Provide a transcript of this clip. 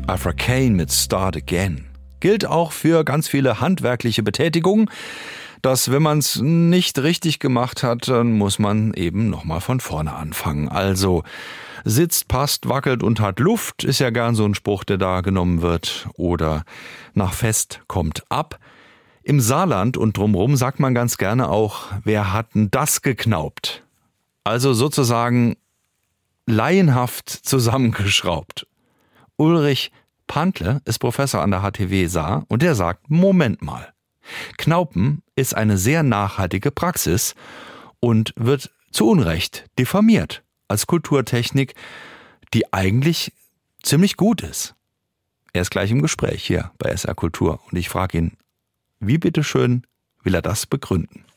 Afra Kane mit Start Again. Gilt auch für ganz viele handwerkliche Betätigungen, dass wenn man es nicht richtig gemacht hat, dann muss man eben nochmal von vorne anfangen. Also sitzt, passt, wackelt und hat Luft, ist ja gern so ein Spruch, der da genommen wird. Oder nach Fest kommt ab. Im Saarland und drumherum sagt man ganz gerne auch, wer hat denn das geknaubt? Also sozusagen laienhaft zusammengeschraubt. Ulrich Pantle ist Professor an der HTW Saar und der sagt, Moment mal, Knaupen ist eine sehr nachhaltige Praxis und wird zu Unrecht diffamiert als Kulturtechnik, die eigentlich ziemlich gut ist. Er ist gleich im Gespräch hier bei SR Kultur und ich frage ihn, wie bitteschön will er das begründen?